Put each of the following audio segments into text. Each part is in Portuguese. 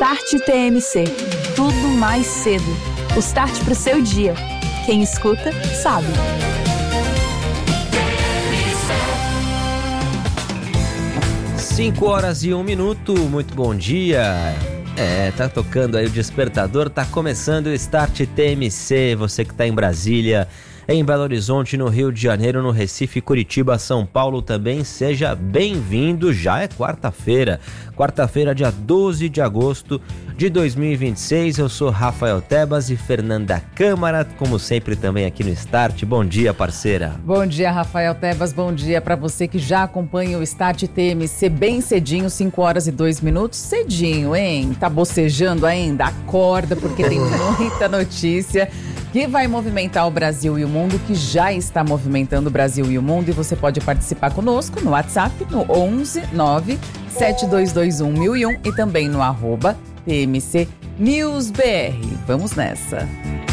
Start TMC. Tudo mais cedo. O start pro seu dia. Quem escuta, sabe. Cinco horas e 1 minuto, muito bom dia. Tá tocando aí o despertador, tá começando o Start TMC. Você que tá em Brasília, em Belo Horizonte, no Rio de Janeiro, no Recife, Curitiba, São Paulo também, seja bem-vindo. Já é quarta-feira, dia 12 de agosto de 2026. Eu sou Rafael Tebas e Fernanda Câmara, como sempre também aqui no Start. Bom dia, parceira. Bom dia, Rafael Tebas, bom dia para você que já acompanha o Start TMC bem cedinho, 5 horas e 2 minutos. Cedinho, hein? Tá bocejando ainda? Acorda, porque tem muita notícia que vai movimentar o Brasil e o mundo, que já está movimentando o Brasil e o mundo, e você pode participar conosco no WhatsApp, no 11 9 7221 1001 e também no @TMC News BR. Vamos nessa.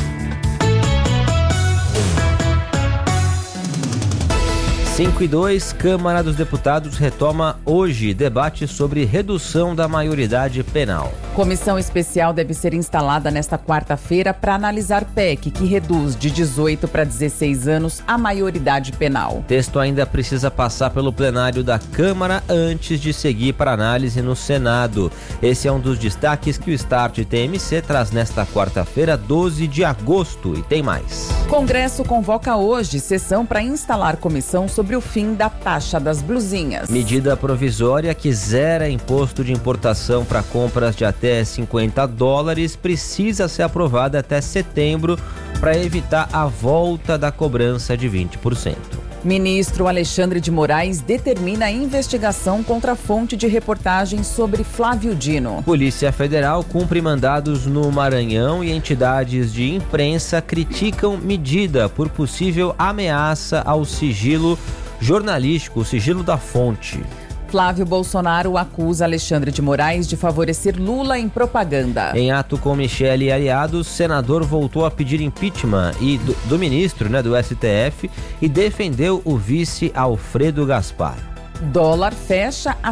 5:02, Câmara dos Deputados retoma hoje debate sobre redução da maioridade penal. Comissão especial deve ser instalada nesta quarta-feira para analisar PEC, que reduz de 18 para 16 anos a maioridade penal. O texto ainda precisa passar pelo plenário da Câmara antes de seguir para análise no Senado. Esse é um dos destaques que o Start TMC traz nesta quarta-feira, 12 de agosto. E tem mais. Congresso convoca hoje sessão para instalar comissão sobre o fim da taxa das blusinhas. Medida provisória que zera imposto de importação para compras de até $50 precisa ser aprovada até setembro para evitar a volta da cobrança de 20%. Ministro Alexandre de Moraes determina a investigação contra a fonte de reportagem sobre Flávio Dino. Polícia Federal cumpre mandados no Maranhão e entidades de imprensa criticam medida por possível ameaça ao sigilo jornalístico, o sigilo da fonte. Flávio Bolsonaro acusa Alexandre de Moraes de favorecer Lula em propaganda. Em ato com Michele e aliados, o senador voltou a pedir impeachment do ministro, do STF, e defendeu o vice Alfredo Gaspar. Dólar fecha a R$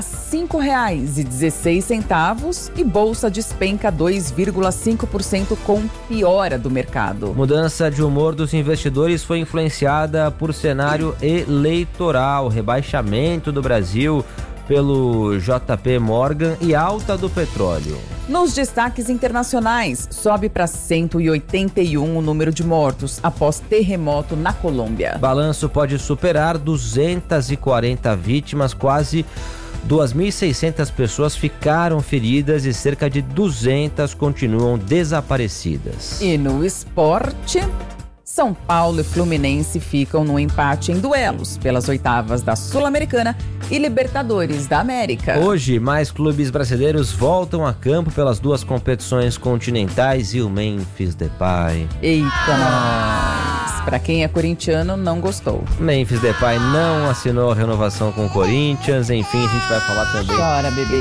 5,16 e bolsa despenca 2,5% com piora do mercado. Mudança de humor dos investidores foi influenciada por cenário eleitoral, rebaixamento do Brasil pelo JP Morgan e alta do petróleo. Nos destaques internacionais, sobe para 181 o número de mortos após terremoto na Colômbia. Balanço pode superar 240 vítimas, quase 2.600 pessoas ficaram feridas e cerca de 200 continuam desaparecidas. E no esporte, São Paulo e Fluminense ficam no empate em duelos pelas oitavas da Sul-Americana e Libertadores da América. Hoje, mais clubes brasileiros voltam a campo pelas duas competições continentais e o Memphis Depay. Eita, nós! Pra quem é corintiano, não gostou. Memphis Depay não assinou a renovação com o Corinthians. Enfim, a gente vai falar também. Chora, bebê.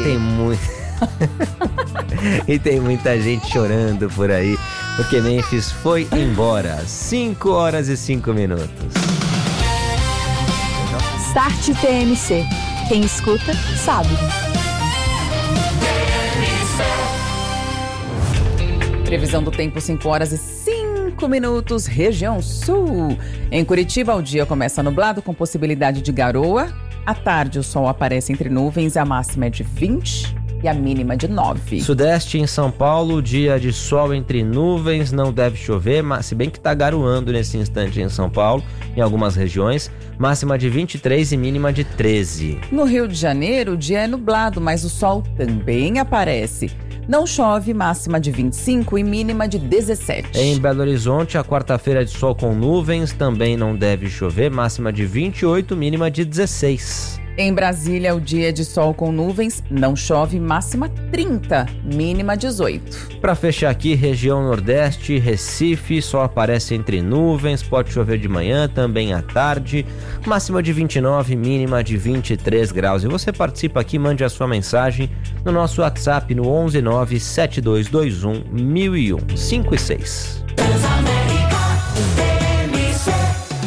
E tem muita gente chorando por aí, porque Memphis foi embora. 5 horas e 5 minutos. Start TMC. Quem escuta, sabe. Previsão do tempo, 5 horas e 5 minutos, região sul. Em Curitiba, o dia começa nublado com possibilidade de garoa. À tarde, o sol aparece entre nuvens, a máxima é de 20 e a mínima de 9. Sudeste, em São Paulo, dia de sol entre nuvens, não deve chover, mas se bem que está garoando nesse instante em São Paulo, em algumas regiões, máxima de 23 e mínima de 13. No Rio de Janeiro, o dia é nublado, mas o sol também aparece. Não chove, máxima de 25 e mínima de 17. Em Belo Horizonte, a quarta-feira de sol com nuvens, também não deve chover, máxima de 28, mínima de 16. Em Brasília, o dia é de sol com nuvens, não chove, máxima 30, mínima 18. Para fechar aqui, região Nordeste, Recife, sol aparece entre nuvens, pode chover de manhã, também à tarde, máxima de 29, mínima de 23 graus. E você participa aqui, mande a sua mensagem no nosso WhatsApp no 11972211001, 5 e 6.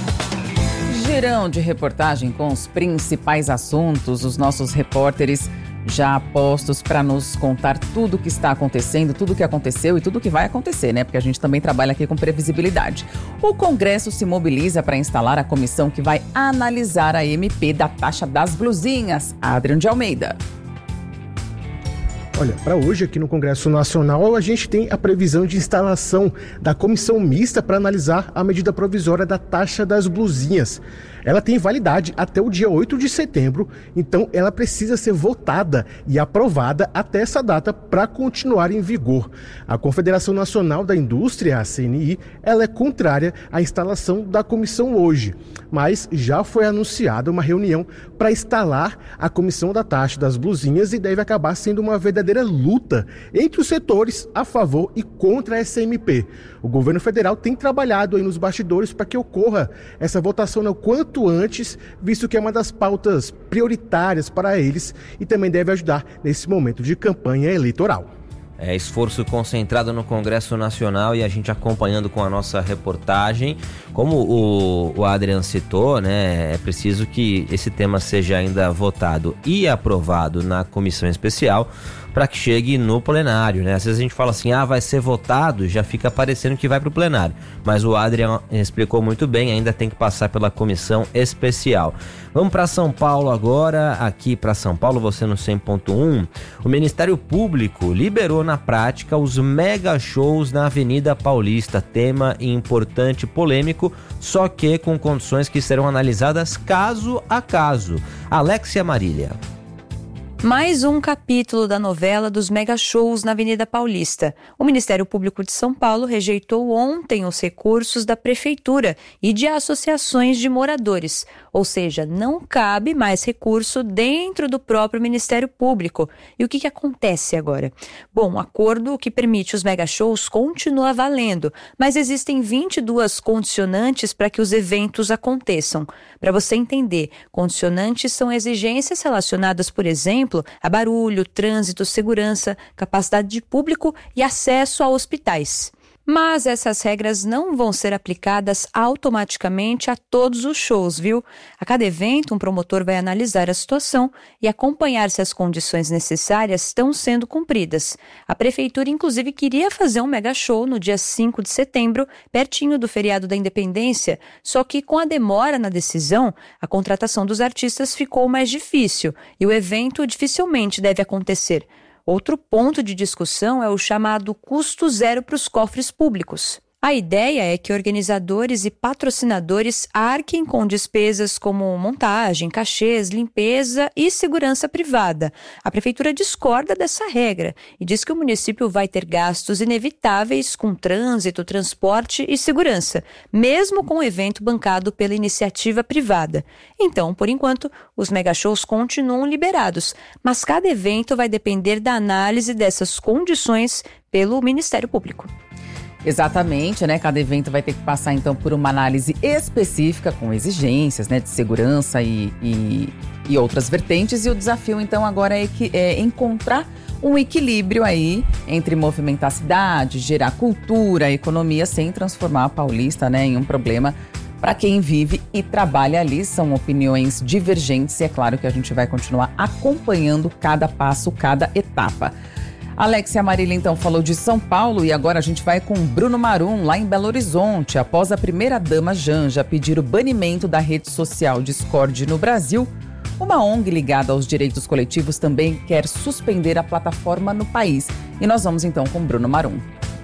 Girão de reportagem com os principais assuntos. Os nossos repórteres já postos para nos contar tudo o que está acontecendo, tudo o que aconteceu e tudo o que vai acontecer, né? Porque a gente também trabalha aqui com previsibilidade. O Congresso se mobiliza para instalar a comissão que vai analisar a MP da taxa das blusinhas. Adriano de Almeida. Olha, para hoje aqui no Congresso Nacional a gente tem a previsão de instalação da comissão mista para analisar a medida provisória da taxa das blusinhas. Ela tem validade até o dia 8 de setembro, então ela precisa ser votada e aprovada até essa data para continuar em vigor. A Confederação Nacional da Indústria, a CNI, ela é contrária à instalação da comissão hoje, mas já foi anunciada uma reunião para instalar a comissão da taxa das blusinhas e deve acabar sendo uma verdadeira luta entre os setores a favor e contra essa MP. O governo federal tem trabalhado aí nos bastidores para que ocorra essa votação o quanto antes, visto que é uma das pautas prioritárias para eles e também deve ajudar nesse momento de campanha eleitoral. Esforço concentrado no Congresso Nacional e a gente acompanhando com a nossa reportagem. Como o Adriano citou, né, é preciso que esse tema seja ainda votado e aprovado na comissão especial para que chegue no plenário, né? Às vezes a gente fala assim, vai ser votado, já fica parecendo que vai para o plenário. Mas o Adriano explicou muito bem, ainda tem que passar pela comissão especial. Vamos para São Paulo agora. Aqui para São Paulo, você no 100.1, o Ministério Público liberou na prática os mega shows na Avenida Paulista, tema importante e polêmico, só que com condições que serão analisadas caso a caso. Alexia Marília. Mais um capítulo da novela dos mega shows na Avenida Paulista. O Ministério Público de São Paulo rejeitou ontem os recursos da Prefeitura e de associações de moradores. Ou seja, não cabe mais recurso dentro do próprio Ministério Público. E o que acontece agora? Bom, o acordo que permite os mega shows continua valendo, mas existem 22 condicionantes para que os eventos aconteçam. Para você entender, condicionantes são exigências relacionadas, por exemplo, a barulho, trânsito, segurança, capacidade de público e acesso a hospitais. Mas essas regras não vão ser aplicadas automaticamente a todos os shows, viu? A cada evento, um promotor vai analisar a situação e acompanhar se as condições necessárias estão sendo cumpridas. A Prefeitura, inclusive, queria fazer um mega show no dia 5 de setembro, pertinho do feriado da Independência, só que com a demora na decisão, a contratação dos artistas ficou mais difícil e o evento dificilmente deve acontecer. Outro ponto de discussão é o chamado custo zero para os cofres públicos. A ideia é que organizadores e patrocinadores arquem com despesas como montagem, cachês, limpeza e segurança privada. A Prefeitura discorda dessa regra e diz que o município vai ter gastos inevitáveis com trânsito, transporte e segurança, mesmo com o evento bancado pela iniciativa privada. Então, por enquanto, os megashows continuam liberados, mas cada evento vai depender da análise dessas condições pelo Ministério Público. Exatamente, né? Cada evento vai ter que passar, então, por uma análise específica com exigências, né, de segurança e outras vertentes. E o desafio, então, agora é encontrar um equilíbrio aí entre movimentar a cidade, gerar cultura, economia, sem transformar a Paulista, né, em um problema para quem vive e trabalha ali. São opiniões divergentes e é claro que a gente vai continuar acompanhando cada passo, cada etapa. Alexia Marília, então, falou de São Paulo e agora a gente vai com Bruno Marum, lá em Belo Horizonte. Após a primeira-dama Janja pedir o banimento da rede social Discord no Brasil, uma ONG ligada aos direitos coletivos também quer suspender a plataforma no país. E nós vamos, então, com Bruno Marum.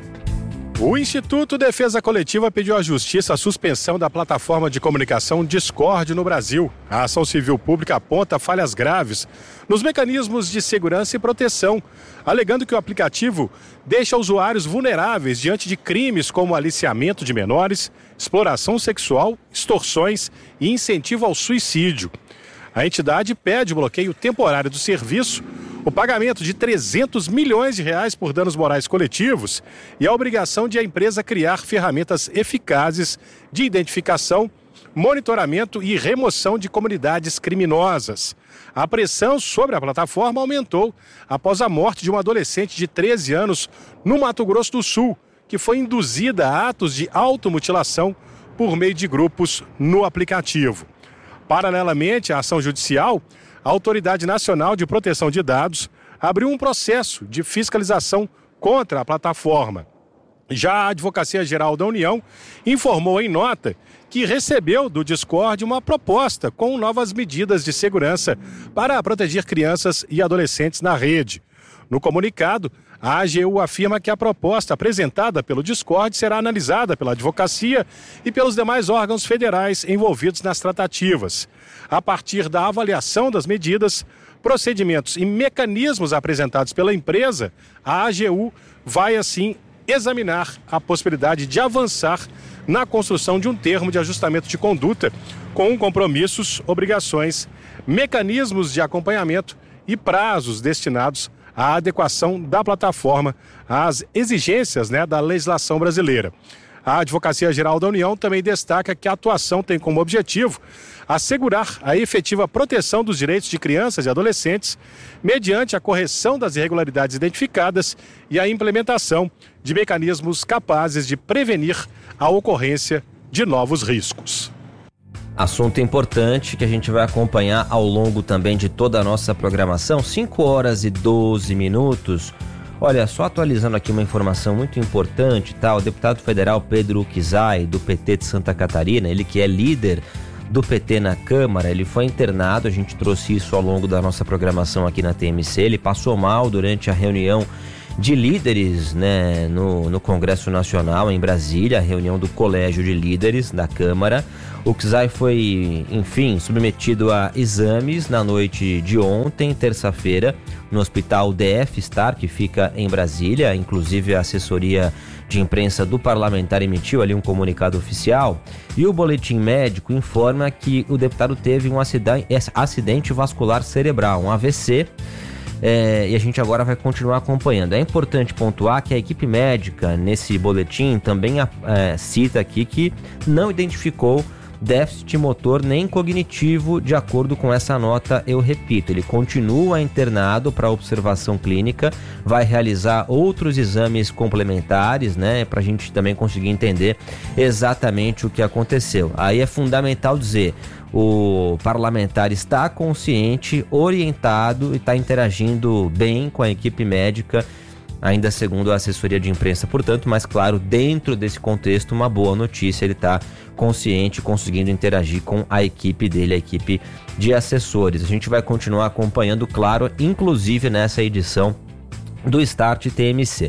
O Instituto Defesa Coletiva pediu à Justiça a suspensão da plataforma de comunicação Discord no Brasil. A ação civil pública aponta falhas graves nos mecanismos de segurança e proteção, alegando que o aplicativo deixa usuários vulneráveis diante de crimes como aliciamento de menores, exploração sexual, extorsões e incentivo ao suicídio. A entidade pede o bloqueio temporário do serviço, o pagamento de R$300 milhões por danos morais coletivos e a obrigação de a empresa criar ferramentas eficazes de identificação, monitoramento e remoção de comunidades criminosas. A pressão sobre a plataforma aumentou após a morte de uma adolescente de 13 anos no Mato Grosso do Sul, que foi induzida a atos de automutilação por meio de grupos no aplicativo. Paralelamente à ação judicial, a Autoridade Nacional de Proteção de Dados abriu um processo de fiscalização contra a plataforma. Já a Advocacia Geral da União informou em nota que recebeu do Discord uma proposta com novas medidas de segurança para proteger crianças e adolescentes na rede. No comunicado, a AGU afirma que a proposta apresentada pelo Discord será analisada pela advocacia e pelos demais órgãos federais envolvidos nas tratativas. A partir da avaliação das medidas, procedimentos e mecanismos apresentados pela empresa, a AGU vai, assim, examinar a possibilidade de avançar na construção de um termo de ajustamento de conduta com compromissos, obrigações, mecanismos de acompanhamento e prazos destinados à adequação da plataforma às exigências, da legislação brasileira. A Advocacia Geral da União também destaca que a atuação tem como objetivo assegurar a efetiva proteção dos direitos de crianças e adolescentes mediante a correção das irregularidades identificadas e a implementação de mecanismos capazes de prevenir a ocorrência de novos riscos. Assunto importante que a gente vai acompanhar ao longo também de toda a nossa programação, 5h12. Olha, só atualizando aqui uma informação muito importante, tá? O deputado federal Pedro Kizai, do PT de Santa Catarina, ele que é líder do PT na Câmara, ele foi internado, a gente trouxe isso ao longo da nossa programação aqui na TMC, ele passou mal durante a reunião de líderes, no Congresso Nacional em Brasília, a reunião do Colégio de Líderes da Câmara. O Kizai foi, enfim, submetido a exames na noite de ontem, terça-feira, no Hospital DF Star, que fica em Brasília. Inclusive a assessoria de imprensa do parlamentar emitiu ali um comunicado oficial, e o boletim médico informa que o deputado teve um acidente vascular cerebral, um AVC, e a gente agora vai continuar acompanhando. É importante pontuar que a equipe médica nesse boletim também cita aqui que não identificou déficit motor nem cognitivo. De acordo com essa nota, eu repito, ele continua internado para observação clínica, vai realizar outros exames complementares, para a gente também conseguir entender exatamente o que aconteceu. Aí é fundamental dizer, o parlamentar está consciente, orientado e está interagindo bem com a equipe médica, ainda segundo a assessoria de imprensa, portanto, mas claro, dentro desse contexto, uma boa notícia, ele está consciente, conseguindo interagir com a equipe dele, a equipe de assessores. A gente vai continuar acompanhando, claro, inclusive nessa edição do Start TMC.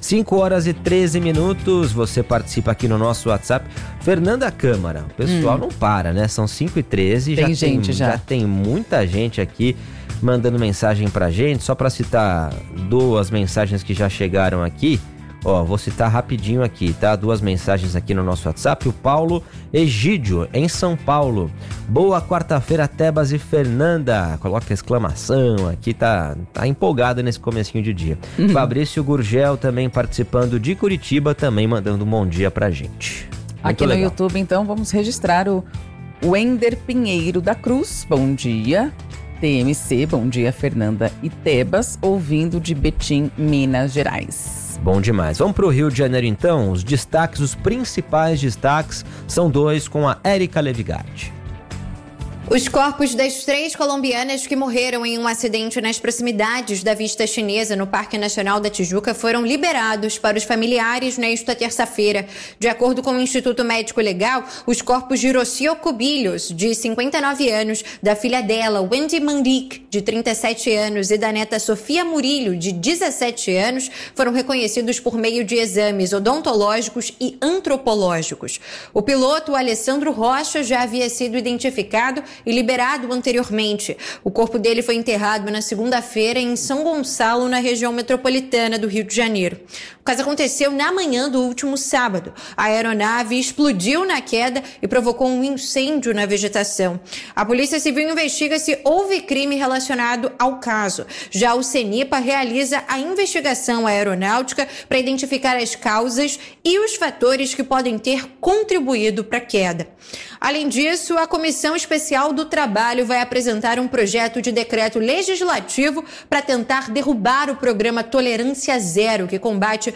5h13, você participa aqui no nosso WhatsApp. Fernanda Câmara, o pessoal não para, São 5h13, já tem muita gente aqui mandando mensagem pra gente. Só para citar duas mensagens que já chegaram aqui, vou citar rapidinho aqui, tá? Duas mensagens aqui no nosso WhatsApp. O Paulo Egídio, em São Paulo. Boa quarta-feira, Tebas e Fernanda. Coloca exclamação aqui, tá empolgada nesse comecinho de dia. Fabrício Gurgel também participando de Curitiba, também mandando um bom dia pra gente. Aqui no YouTube, então, vamos registrar o Wender Pinheiro da Cruz. Bom dia, TMC. Bom dia, Fernanda e Tebas, ouvindo de Betim, Minas Gerais. Bom demais. Vamos para o Rio de Janeiro, então. Os principais destaques são dois com a Érica Levigardi. Os corpos das 3 colombianas que morreram em um acidente nas proximidades da Vista Chinesa, no Parque Nacional da Tijuca, foram liberados para os familiares nesta terça-feira. De acordo com o Instituto Médico Legal, os corpos de Rocio Cubillos, de 59 anos, da filha dela, Wendy Mandic, de 37 anos, e da neta Sofia Murillo, de 17 anos, foram reconhecidos por meio de exames odontológicos e antropológicos. O piloto, Alessandro Rocha, já havia sido identificado e liberado anteriormente. O corpo dele foi enterrado na segunda-feira em São Gonçalo, na região metropolitana do Rio de Janeiro. O caso aconteceu na manhã do último sábado. A aeronave explodiu na queda e provocou um incêndio na vegetação. A Polícia Civil investiga se houve crime relacionado ao caso. Já o CENIPA realiza a investigação aeronáutica para identificar as causas e os fatores que podem ter contribuído para a queda. Além disso, a Comissão Especial do Trabalho vai apresentar um projeto de decreto legislativo para tentar derrubar o programa Tolerância Zero, que combate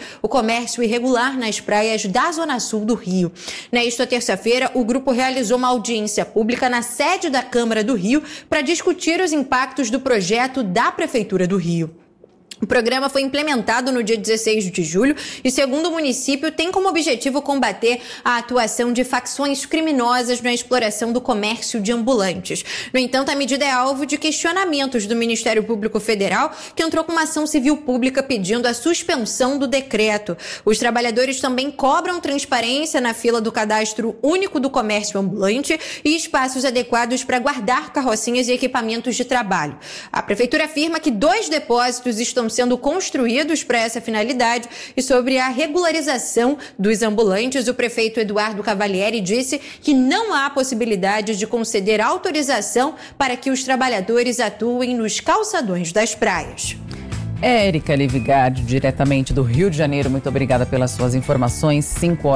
o comércio irregular nas praias da Zona Sul do Rio. Nesta terça-feira, o grupo realizou uma audiência pública na sede da Câmara do Rio para discutir os impactos do projeto da Prefeitura do Rio. O programa foi implementado no dia 16 de julho e, segundo o município, tem como objetivo combater a atuação de facções criminosas na exploração do comércio de ambulantes. No entanto, a medida é alvo de questionamentos do Ministério Público Federal, que entrou com uma ação civil pública pedindo a suspensão do decreto. Os trabalhadores também cobram transparência na fila do Cadastro Único do Comércio Ambulante e espaços adequados para guardar carrocinhas e equipamentos de trabalho. A Prefeitura afirma que 2 depósitos estão sendo construídos para essa finalidade e sobre a regularização dos ambulantes, o prefeito Eduardo Cavalieri disse que não há possibilidade de conceder autorização para que os trabalhadores atuem nos calçadões das praias. Érica Livigard, diretamente do Rio de Janeiro, muito obrigada pelas suas informações.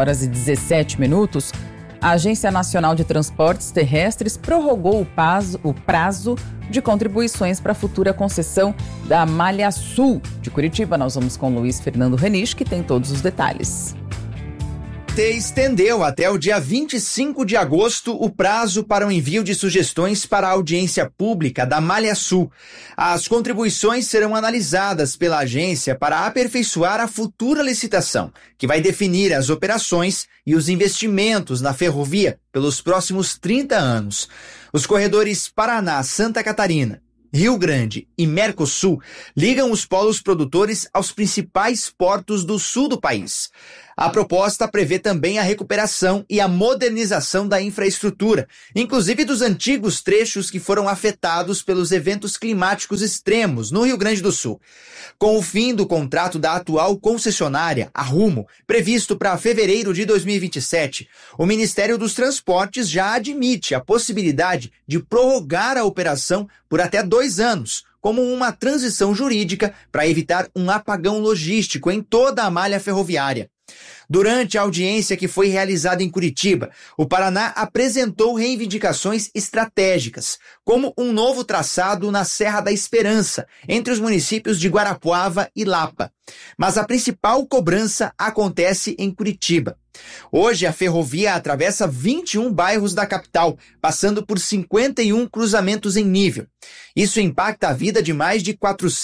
5h17. A Agência Nacional de Transportes Terrestres prorrogou o prazo de contribuições para a futura concessão da Malha Sul de Curitiba. Nós vamos com Luiz Fernando Renich, que tem todos os detalhes. Estendeu até o dia 25 de agosto o prazo para o envio de sugestões para a audiência pública da Malha Sul. As contribuições serão analisadas pela agência para aperfeiçoar a futura licitação, que vai definir as operações e os investimentos na ferrovia pelos próximos 30 anos. Os corredores Paraná, Santa Catarina, Rio Grande e Mercosul ligam os polos produtores aos principais portos do sul do país. A proposta prevê também a recuperação e a modernização da infraestrutura, inclusive dos antigos trechos que foram afetados pelos eventos climáticos extremos no Rio Grande do Sul. Com o fim do contrato da atual concessionária, a Rumo, previsto para fevereiro de 2027, o Ministério dos Transportes já admite a possibilidade de prorrogar a operação por até 2 anos, como uma transição jurídica para evitar um apagão logístico em toda a malha ferroviária. Durante a audiência que foi realizada em Curitiba, o Paraná apresentou reivindicações estratégicas, como um novo traçado na Serra da Esperança, entre os municípios de Guarapuava e Lapa. Mas a principal cobrança acontece em Curitiba. Hoje, a ferrovia atravessa 21 bairros da capital, passando por 51 cruzamentos em nível. Isso impacta a vida de mais de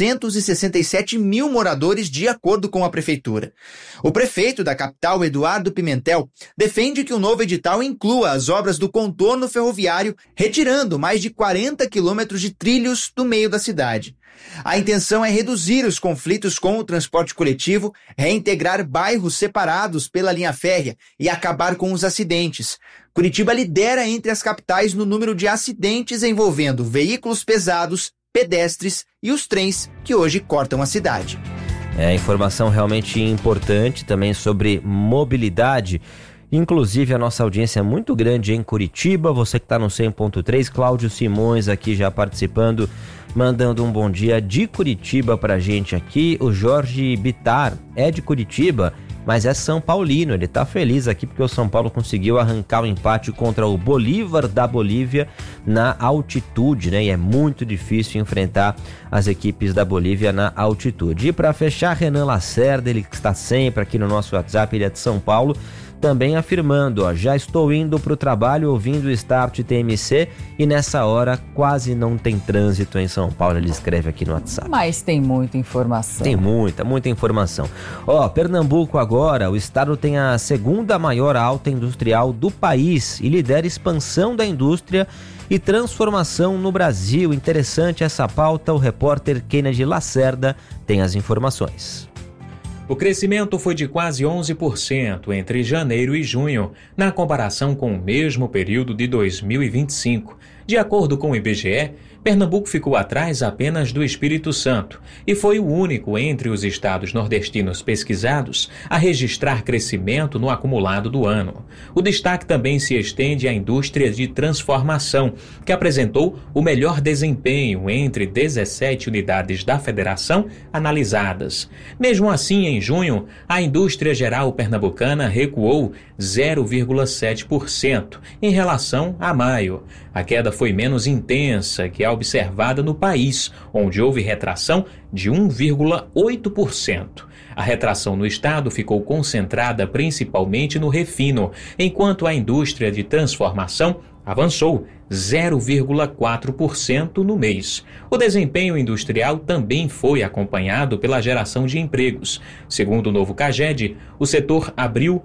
467 mil moradores, de acordo com a prefeitura. O prefeito da capital, Eduardo Pimentel, defende que o novo edital inclua as obras do contorno ferroviário, retirando mais de 40 quilômetros de trilhos do meio da cidade. A intenção é reduzir os conflitos com o transporte coletivo, reintegrar bairros separados pela linha férrea e acabar com os acidentes. Curitiba lidera entre as capitais no número de acidentes envolvendo veículos pesados, pedestres e os trens que hoje cortam a cidade. Informação realmente importante também sobre mobilidade. Inclusive, a nossa audiência é muito grande em Curitiba. Você que está no 100.3, Cláudio Simões aqui já participando, mandando um bom dia de Curitiba pra gente aqui. O Jorge Bitar é de Curitiba, mas é São Paulino. Ele tá feliz aqui porque o São Paulo conseguiu arrancar o empate contra o Bolívar da Bolívia na altitude, né? E é muito difícil enfrentar as equipes da Bolívia na altitude. E para fechar, Renan Lacerda, ele que está sempre aqui no nosso WhatsApp, ele é de São Paulo, também afirmando, já estou indo para o trabalho ouvindo o Start TMC e nessa hora quase não tem trânsito em São Paulo, ele escreve aqui no WhatsApp. Mas tem muita informação. Tem muita informação. Pernambuco agora, o estado tem a segunda maior alta industrial do país e lidera expansão da indústria e transformação no Brasil. Interessante essa pauta, o repórter Kennedy Lacerda tem as informações. O crescimento foi de quase 11% entre janeiro e junho, na comparação com o mesmo período de 2025. De acordo com o IBGE, Pernambuco ficou atrás apenas do Espírito Santo e foi o único entre os estados nordestinos pesquisados a registrar crescimento no acumulado do ano. O destaque também se estende à indústria de transformação, que apresentou o melhor desempenho entre 17 unidades da federação analisadas. Mesmo assim, em junho, a indústria geral pernambucana recuou 0,7% em relação a maio. A queda foi menos intensa que a observada no país, onde houve retração de 1,8%. A retração no estado ficou concentrada principalmente no refino, enquanto a indústria de transformação avançou 0,4% no mês. O desempenho industrial também foi acompanhado pela geração de empregos. Segundo o novo CAGED, o setor abriu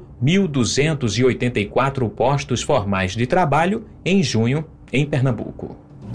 1.284 postos formais de trabalho em junho em Pernambuco.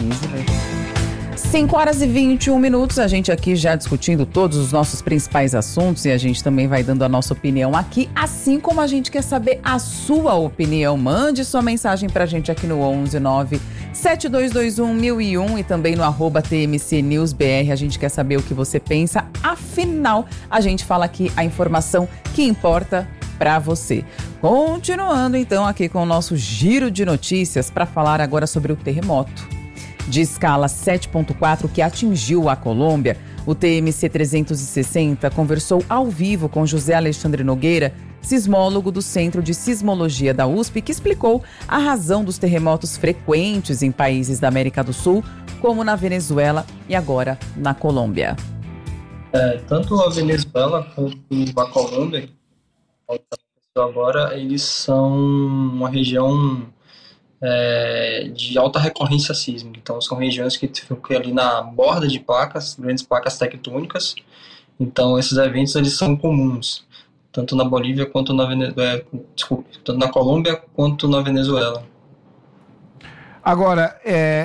5h21, a gente aqui já discutindo todos os nossos principais assuntos e a gente também vai dando a nossa opinião aqui, assim como a gente quer saber a sua opinião. Mande sua mensagem pra gente aqui no 119-7221-1001 e também no @TMCNewsBR. A gente quer saber o que você pensa, afinal, a gente fala aqui a informação que importa para você. Continuando então aqui com o nosso giro de notícias para falar agora sobre o terremoto de escala 7.4 que atingiu a Colômbia. O TMC 360 conversou ao vivo com José Alexandre Nogueira, sismólogo do Centro de Sismologia da USP, que explicou a razão dos terremotos frequentes em países da América do Sul, como na Venezuela e agora na Colômbia. Tanto a Venezuela quanto a Colômbia, agora, eles são uma região de alta recorrência sísmica. Então, são regiões que ficam ali na borda de placas, grandes placas tectônicas. Então, esses eventos eles são comuns, tanto na Bolívia quanto na tanto na Colômbia quanto na Venezuela. Agora,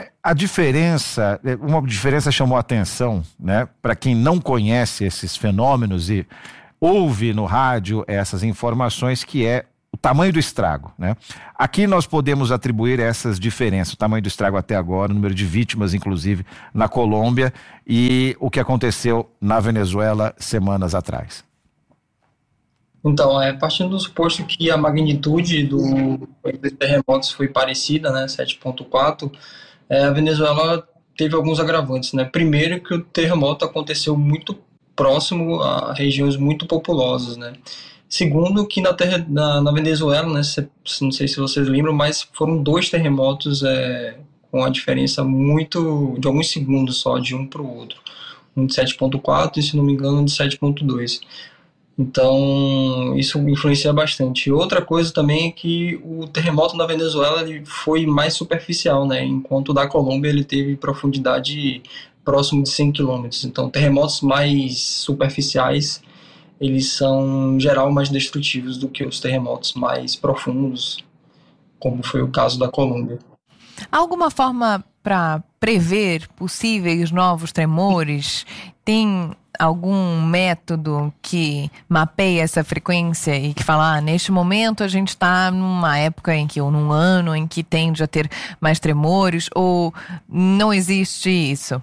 uma diferença chamou a atenção, né, para quem não conhece esses fenômenos e ouve no rádio essas informações, que é o tamanho do estrago, né? Aqui nós podemos atribuir essas diferenças, o tamanho do estrago até agora, o número de vítimas, inclusive, na Colômbia, e o que aconteceu na Venezuela semanas atrás. Então, partindo do suposto que a magnitude dos terremotos foi parecida, né, 7.4, a Venezuela teve alguns agravantes, né? Primeiro, que o terremoto aconteceu muito próximo a regiões muito populosas, né? Segundo, que na Venezuela, né, não sei se vocês lembram, mas foram 2 terremotos com a diferença de alguns segundos só, de um para o outro. Um de 7.4 e, se não me engano, um de 7.2. Então, isso influencia bastante. Outra coisa também é que o terremoto na Venezuela ele foi mais superficial, né, enquanto o da Colômbia ele teve profundidade próximo de 100 km. Então, terremotos mais superficiais eles são, em geral, mais destrutivos do que os terremotos mais profundos, como foi o caso da Colômbia. Há alguma forma para prever possíveis novos tremores? Tem algum método que mapeia essa frequência e que fala, neste momento a gente está numa época ou num ano em que tende a ter mais tremores, ou não existe isso?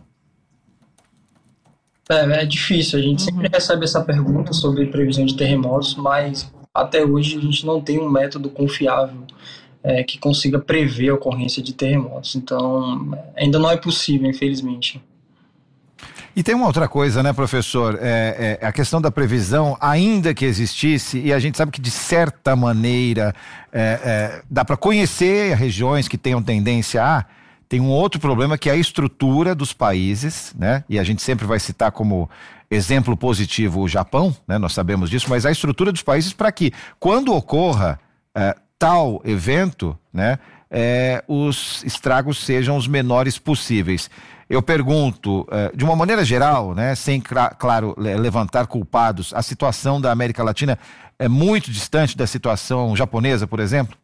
É difícil, a gente sempre recebe essa pergunta sobre previsão de terremotos, mas até hoje a gente não tem um método confiável que consiga prever a ocorrência de terremotos. Então, ainda não é possível, infelizmente. E tem uma outra coisa, né, professor? A questão da previsão, ainda que existisse, e a gente sabe que de certa maneira dá para conhecer regiões que tenham tendência a... Tem um outro problema, que é a estrutura dos países, né? E a gente sempre vai citar como exemplo positivo o Japão, né? Nós sabemos disso, mas a estrutura dos países para que, quando ocorra tal evento, né, os estragos sejam os menores possíveis. Eu pergunto, de uma maneira geral, né, sem, claro, levantar culpados, a situação da América Latina é muito distante da situação japonesa, por exemplo?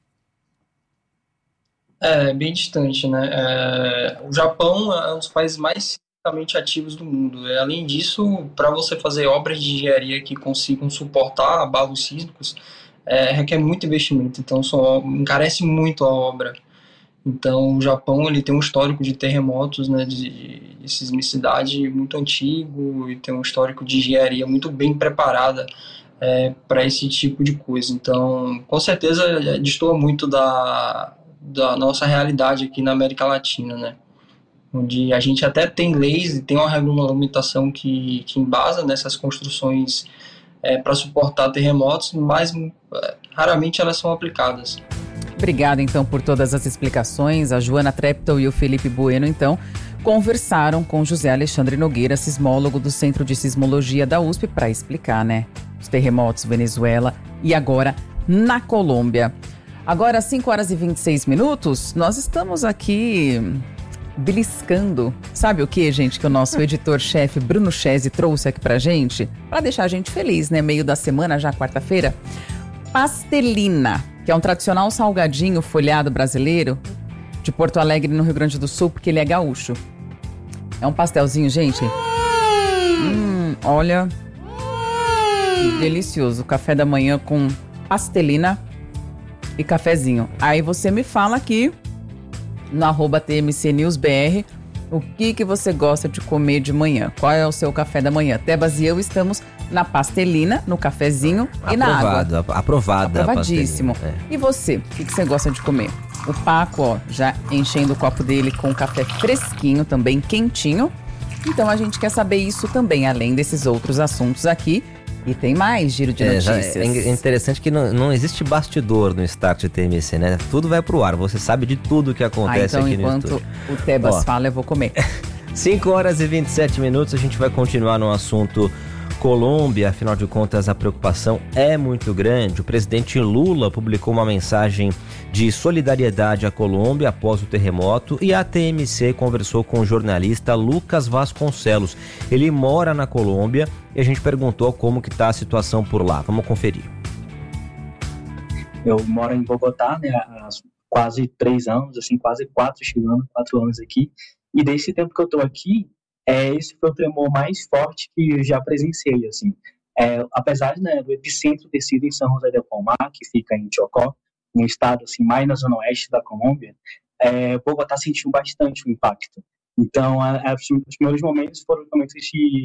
Bem distante, né? O Japão é um dos países mais sismicamente ativos do mundo. Além disso, para você fazer obras de engenharia que consigam suportar abalos sísmicos, requer muito investimento, então encarece muito a obra. Então, o Japão ele tem um histórico de terremotos, né, de sismicidade muito antigo, e tem um histórico de engenharia muito bem preparada para esse tipo de coisa. Então, com certeza, destoa muito da nossa realidade aqui na América Latina, né? Onde a gente até tem leis e tem uma regulamentação que embasa nessas construções para suportar terremotos, mas raramente elas são aplicadas. Obrigada, então, por todas as explicações. A Joana Treptow e o Felipe Bueno, então, conversaram com José Alexandre Nogueira, sismólogo do Centro de Sismologia da USP, para explicar, né, os terremotos Venezuela e agora na Colômbia. Agora, 5 horas e 26 minutos, nós estamos aqui beliscando. Sabe o que, gente, que o nosso editor-chefe Bruno Chese trouxe aqui pra gente? Pra deixar a gente feliz, né? Meio da semana, já quarta-feira. Pastelina, que é um tradicional salgadinho folhado brasileiro de Porto Alegre, no Rio Grande do Sul, porque ele é gaúcho. É um pastelzinho, gente. Olha, que delicioso. Café da manhã com pastelina e cafezinho. Aí você me fala aqui no @TMCNewsBR o que você gosta de comer de manhã. Qual é o seu café da manhã? Tebas e eu estamos na pastelina, no cafezinho e na água. Aprovadíssimo. E você? O que você gosta de comer? O Paco, ó, já enchendo o copo dele com café fresquinho, também quentinho. Então a gente quer saber isso também, além desses outros assuntos aqui. E tem mais giro de notícias. É interessante que não existe bastidor no Start TMC, né? Tudo vai pro ar, você sabe de tudo que acontece aqui no estúdio. Enquanto o Tebas fala, eu vou comer. 5 horas e 27 minutos, a gente vai continuar no assunto Colômbia. Afinal de contas, a preocupação é muito grande. O presidente Lula publicou uma mensagem de solidariedade à Colômbia após o terremoto e a TMC conversou com o jornalista Lucas Vasconcelos. Ele mora na Colômbia e a gente perguntou como que está a situação por lá. Vamos conferir. Eu moro em Bogotá, né, há quase 3 anos, assim, quase 4 anos aqui. E desse tempo que eu estou aqui, esse foi o tremor mais forte que eu já presenciei, assim. Apesar, né, do epicentro ter sido em São José del Palmar, que fica em Chocó, um estado assim, mais na zona oeste da Colômbia, Bogotá sentiu bastante o impacto. Então, os primeiros momentos foram momentos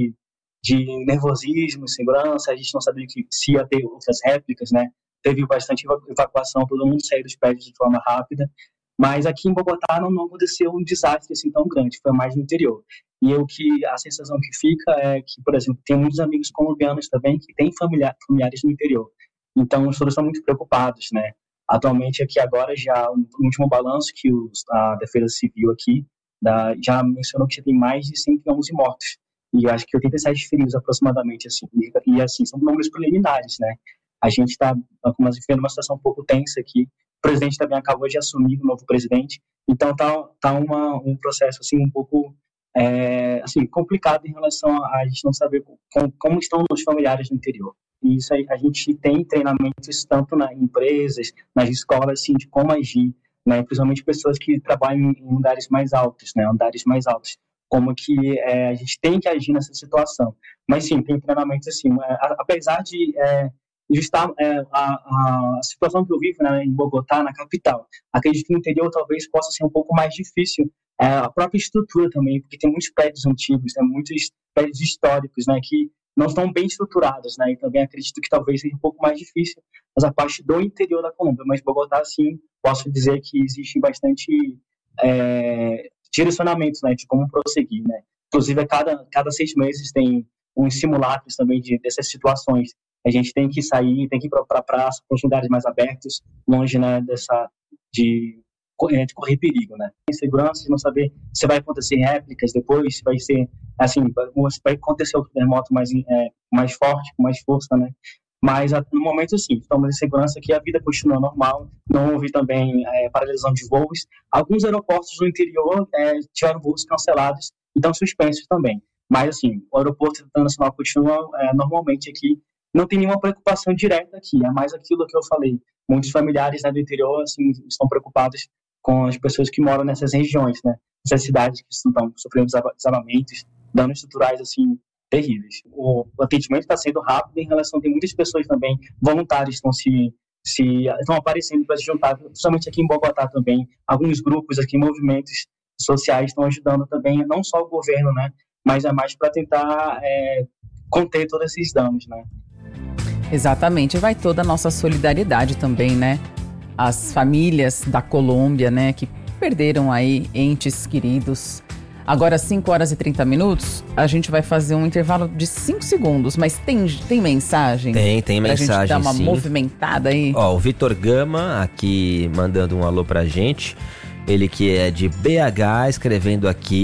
de nervosismo, insegurança, a gente não sabia se ia ter outras réplicas, né? Teve bastante evacuação, todo mundo saiu dos prédios de forma rápida, mas aqui em Bogotá não aconteceu um desastre assim tão grande, foi mais no interior. E a sensação que fica é que, por exemplo, tem muitos amigos colombianos também que têm familiares no interior. Então, todos estão muito preocupados, né? Atualmente, aqui agora, já no último balanço que a Defesa Civil aqui já mencionou que já tem mais de 111 mortos. E eu acho que 87 feridos aproximadamente, assim. E assim, são números preliminares, né? A gente está vivendo uma situação um pouco tensa aqui. O presidente também acabou de assumir, o novo presidente. Então, tá um processo, assim, um pouco assim, complicado em relação a gente não saber como estão os familiares no interior. E isso aí, a gente tem treinamentos tanto nas empresas, nas escolas, assim, de como agir, né? Principalmente pessoas que trabalham em lugares mais altos, né? Andares mais altos. Como que a gente tem que agir nessa situação. Mas sim, tem treinamentos assim, apesar de estar a situação que eu vivo, né, em Bogotá, na capital, acredito que no interior talvez possa ser um pouco mais difícil, a própria estrutura também, porque tem muitos prédios antigos, né, muitos prédios históricos, né, que não estão bem estruturados, né, e também acredito que talvez seja um pouco mais difícil essa parte do interior da Colômbia, mas Bogotá, sim, posso dizer que existe bastante direcionamento, né, de como prosseguir, né. Inclusive, a cada 6 meses tem uns simulacros também dessas situações. A gente tem que sair, tem que ir para a praça, para os lugares mais abertos, longe, né, de correr perigo, né. Insegurança de não saber se vai acontecer réplicas depois, se vai ser, assim, vai acontecer outro terremoto mais forte, com mais força, né. Mas, no momento, sim, estamos em segurança que a vida continua normal, não houve também paralisação de voos. Alguns aeroportos no interior tiveram voos cancelados e estão suspensos também. Mas, assim, o aeroporto internacional continua normalmente aqui. Não tem nenhuma preocupação direta aqui, é mais aquilo que eu falei. Muitos familiares, né, do interior, assim, estão preocupados com as pessoas que moram nessas regiões, né, nessas cidades que estão sofrendo desabamentos, danos estruturais, assim, terríveis. O atendimento está sendo rápido em relação, tem muitas pessoas também, voluntários, estão aparecendo para se juntar, principalmente aqui em Bogotá também. Alguns grupos aqui, movimentos sociais estão ajudando também, não só o governo, né, mas é mais para tentar conter todos esses danos, né. Exatamente, vai toda a nossa solidariedade também, né? As famílias da Colômbia, né, que perderam aí entes queridos. Agora, 5 horas e 30 minutos, a gente vai fazer um intervalo de 5 segundos, mas tem mensagem? Tem mensagem, pra gente dar uma sim. Movimentada aí. Ó, o Vitor Gama aqui mandando um alô pra gente, ele que é de BH, escrevendo aqui,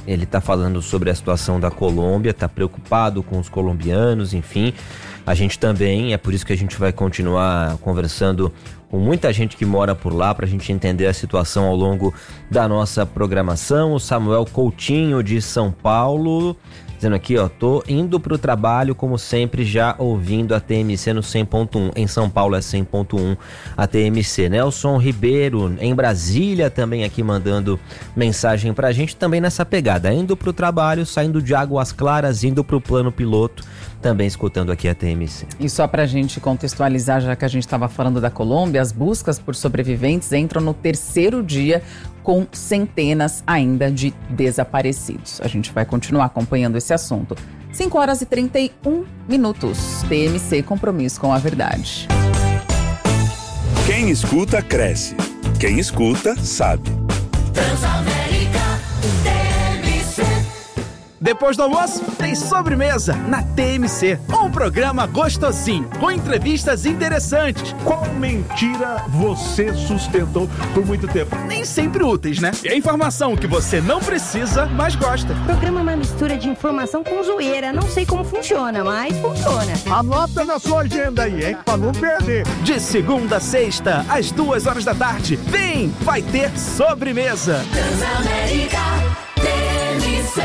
Ele está falando sobre a situação da Colômbia, está preocupado com os colombianos, enfim. A gente também, é por isso que a gente vai continuar conversando com muita gente que mora por lá para a gente entender a situação ao longo da nossa programação. O Samuel Coutinho de São Paulo, dizendo aqui, ó, tô indo pro trabalho como sempre, já ouvindo a TMC no 100.1, em São Paulo é 100.1 a TMC. Nelson Ribeiro em Brasília também aqui mandando mensagem pra gente, também nessa pegada, indo pro trabalho, saindo de Águas Claras, indo pro plano piloto, também escutando aqui a TMC. E só pra gente contextualizar, já que a gente estava falando da Colômbia, as buscas por sobreviventes entram no 3º dia com centenas ainda de desaparecidos. A gente vai continuar acompanhando esse assunto. 5h31. TMC, compromisso com a verdade. Quem escuta, cresce. Quem escuta, sabe. Transamérica TMC. Depois do almoço, tem sobremesa na TMC. Um programa gostosinho, com entrevistas interessantes. Qual mentira você sustentou por muito tempo? Nem sempre úteis, né? E a informação que você não precisa, mas gosta. O programa é uma mistura de informação com zoeira. Não sei como funciona, mas funciona. Anota na sua agenda aí, hein? Pra não perder. De segunda a sexta, às 2h da tarde. Vem, vai ter sobremesa. Transamérica TMC.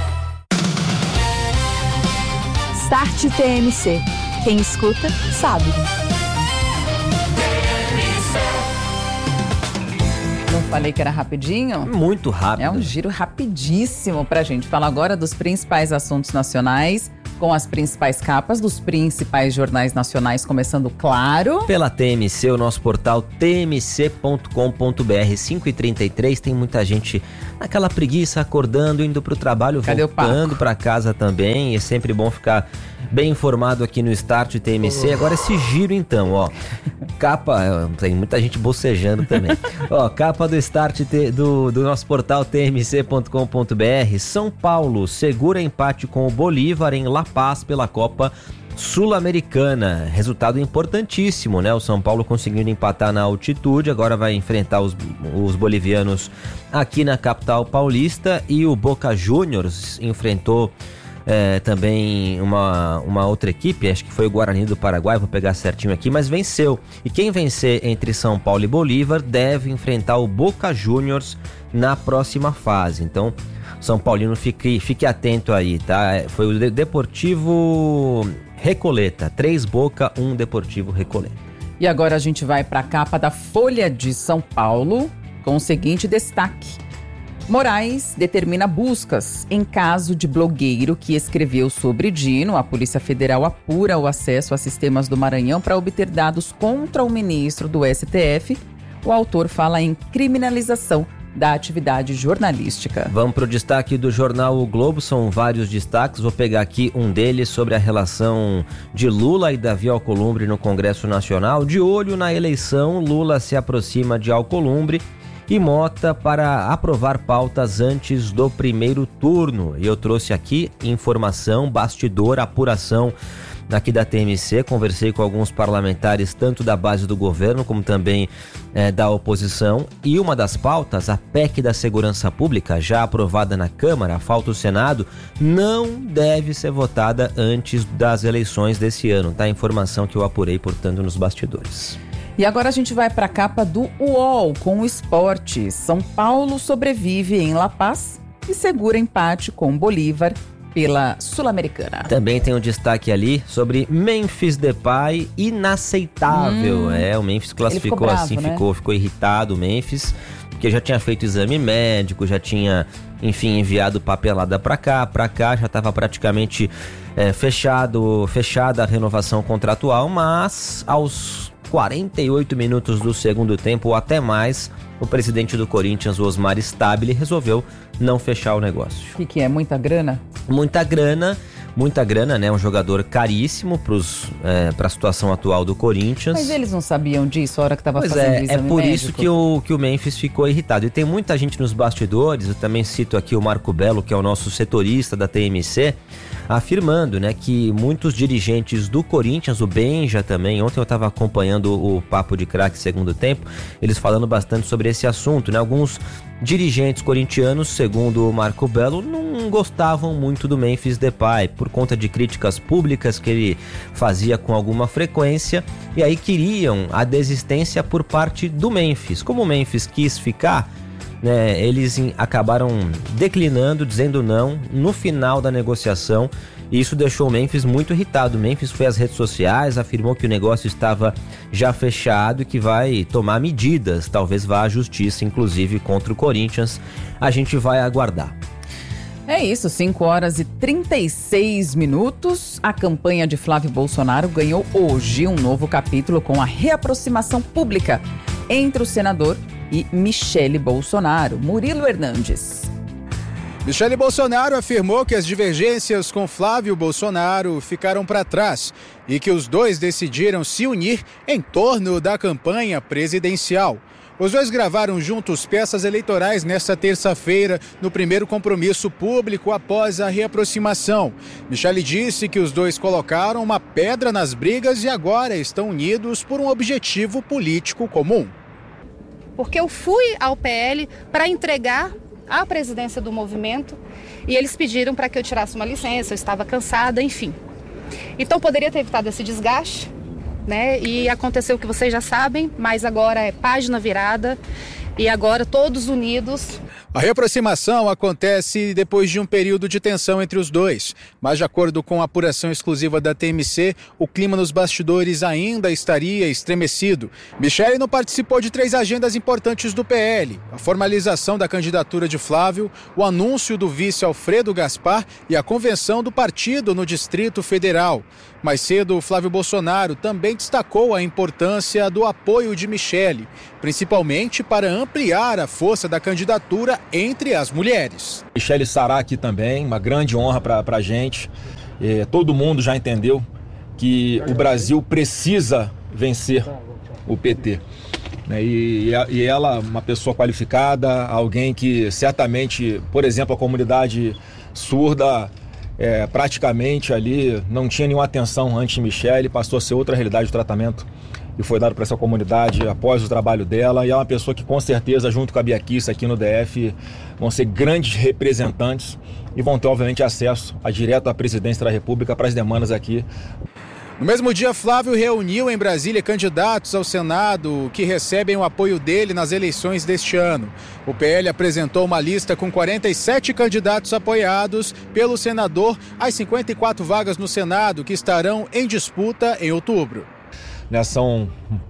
Start TMC. Quem escuta, sabe. Não falei que era rapidinho? Muito rápido. É um giro rapidíssimo pra gente. Fala agora dos principais assuntos nacionais, com as principais capas dos principais jornais nacionais, começando, claro, pela TMC, o nosso portal tmc.com.br. 5h33, tem muita gente naquela preguiça, acordando, indo pro trabalho, voltando pra casa também. É sempre bom ficar bem informado aqui no Start TMC. Agora esse giro então, ó. Capa, tem muita gente bocejando também. Ó, capa do Start do nosso portal tmc.com.br. São Paulo segura empate com o Bolívar em La Paz pela Copa Sul-Americana. Resultado importantíssimo, né? O São Paulo conseguindo empatar na altitude, agora vai enfrentar os bolivianos aqui na capital paulista. E o Boca Juniors enfrentou também uma outra equipe, acho que foi o Guarani do Paraguai, vou pegar certinho aqui, mas venceu. E quem vencer entre São Paulo e Bolívar deve enfrentar o Boca Juniors na próxima fase. Então, São Paulino, fique atento aí, tá? Foi o Deportivo Recoleta, 3 Boca, 1 Deportivo Recoleta. E agora a gente vai para a capa da Folha de São Paulo com o seguinte destaque. Moraes determina buscas em caso de blogueiro que escreveu sobre Dino. A Polícia Federal apura o acesso a sistemas do Maranhão para obter dados contra o ministro do STF. O autor fala em criminalização da atividade jornalística. Vamos para o destaque do jornal O Globo, são vários destaques, vou pegar aqui um deles sobre a relação de Lula e Davi Alcolumbre no Congresso Nacional. De olho na eleição, Lula se aproxima de Alcolumbre e Mota para aprovar pautas antes do primeiro turno. E eu trouxe aqui informação, bastidor, apuração aqui da TMC, conversei com alguns parlamentares, tanto da base do governo como também da oposição, e uma das pautas, a PEC da Segurança Pública, já aprovada na Câmara, falta o Senado, não deve ser votada antes das eleições desse ano, tá? Informação que eu apurei, portanto, nos bastidores. E agora a gente vai para a capa do UOL com o esporte. São Paulo sobrevive em La Paz e segura empate com Bolívar pela Sul-Americana. Também tem um destaque ali sobre Memphis Depay, inaceitável. O Memphis classificou bravo, assim, né? ficou irritado o Memphis, porque já tinha feito exame médico, já tinha, enfim, enviado papelada pra cá, já estava praticamente fechada a renovação contratual, mas aos 48 minutos do segundo tempo, ou até mais, o presidente do Corinthians, o Osmar Stabile, resolveu não fechar o negócio. O que é? Muita grana? Muita grana, né? Um jogador caríssimo para a situação atual do Corinthians. Mas eles não sabiam disso a hora que estava fazendo o exame médico? É por isso que o Memphis ficou irritado. E tem muita gente nos bastidores, eu também cito aqui o Marco Belo, que é o nosso setorista da TMC, afirmando, né, que muitos dirigentes do Corinthians, o Benja também, ontem eu estava acompanhando o Papo de Craque segundo tempo, eles falando bastante sobre esse assunto, né? Alguns dirigentes corintianos, segundo o Marco Belo, não gostavam muito do Memphis Depay por conta de críticas públicas que ele fazia com alguma frequência, e aí queriam a desistência por parte do Memphis. Como o Memphis quis ficar, né, eles acabaram declinando, dizendo não no final da negociação, e isso deixou o Memphis muito irritado. O Memphis foi às redes sociais, afirmou que o negócio estava já fechado e que vai tomar medidas, talvez vá à justiça, inclusive contra o Corinthians. A gente vai aguardar. É isso, 5h36. A campanha de Flávio Bolsonaro ganhou hoje um novo capítulo com a reaproximação pública entre o senador e Michele Bolsonaro. Murilo Hernandes. Michele Bolsonaro afirmou que as divergências com Flávio Bolsonaro ficaram para trás e que os dois decidiram se unir em torno da campanha presidencial. Os dois gravaram juntos peças eleitorais nesta terça-feira, no primeiro compromisso público após a reaproximação. Michele disse que os dois colocaram uma pedra nas brigas e agora estão unidos por um objetivo político comum. Porque eu fui ao PL para entregar a presidência do movimento e eles pediram para que eu tirasse uma licença, eu estava cansada, enfim. Então poderia ter evitado esse desgaste, né? E aconteceu o que vocês já sabem, mas agora é página virada e agora todos unidos. A reaproximação acontece depois de um período de tensão entre os dois, mas de acordo com a apuração exclusiva da TMC, o clima nos bastidores ainda estaria estremecido. Michele não participou de 3 agendas importantes do PL: a formalização da candidatura de Flávio, o anúncio do vice Alfredo Gaspar e a convenção do partido no Distrito Federal. Mais cedo, Flávio Bolsonaro também destacou a importância do apoio de Michele, principalmente para ampliar a força da candidatura entre as mulheres. Michele estará aqui também, uma grande honra para a gente. Todo mundo já entendeu que o Brasil precisa vencer o PT. E ela, uma pessoa qualificada, alguém que certamente, por exemplo, a comunidade surda, praticamente ali não tinha nenhuma atenção antes de Michele, passou a ser outra realidade de tratamento e foi dado para essa comunidade após o trabalho dela, e é uma pessoa que com certeza, junto com a Bia Kicis aqui no DF, vão ser grandes representantes e vão ter obviamente acesso direto à presidência da República para as demandas aqui. No mesmo dia, Flávio reuniu em Brasília candidatos ao Senado que recebem o apoio dele nas eleições deste ano. O PL apresentou uma lista com 47 candidatos apoiados pelo senador às 54 vagas no Senado que estarão em disputa em outubro. São